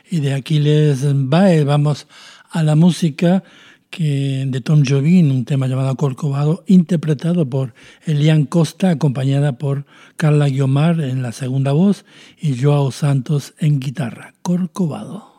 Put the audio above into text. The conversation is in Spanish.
Y de Aquiles Bae vamos a la música de Tom Jobim, un tema llamado Corcovado, interpretado por Elian Costa, acompañada por Carla Guiomar en la segunda voz y Joao Santos en guitarra. Corcovado.